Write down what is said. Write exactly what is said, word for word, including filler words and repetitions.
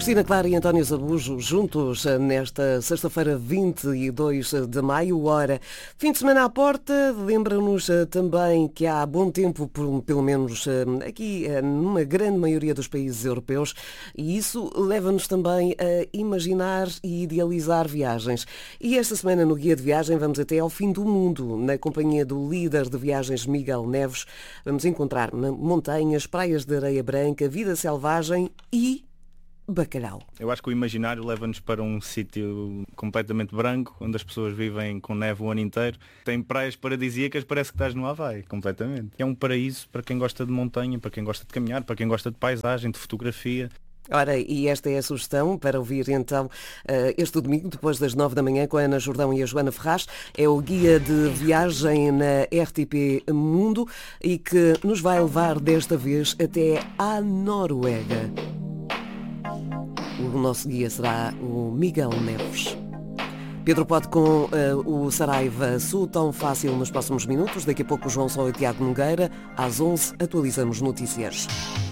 Cristina Clara e António Zabujo juntos nesta sexta-feira vinte e dois de maio, hora fim de semana à porta. Lembra-nos também que há bom tempo, pelo menos aqui numa grande maioria dos países europeus, e isso leva-nos também a imaginar e idealizar viagens. E esta semana no Guia de Viagem vamos até ao fim do mundo, na companhia do líder de viagens Miguel Neves. Vamos encontrar montanhas, praias de areia branca, vida selvagem e bacalhau. Eu acho que o imaginário leva-nos para um sítio completamente branco, onde as pessoas vivem com neve o ano inteiro. Tem praias paradisíacas, parece que estás no Havaí, completamente. É um paraíso para quem gosta de montanha, para quem gosta de caminhar, para quem gosta de paisagem, de fotografia. Ora, e esta é a sugestão para ouvir então este domingo, depois das nove da manhã, com a Ana Jordão e a Joana Ferraz. É o guia de viagem na R T P Mundo e que nos vai levar desta vez até à Noruega. O nosso guia será o Miguel Neves. Pedro Pote com uh, o Saraiva Sul, tão fácil nos próximos minutos. Daqui a pouco o João Sol e o Tiago Nogueira. Às onze atualizamos notícias.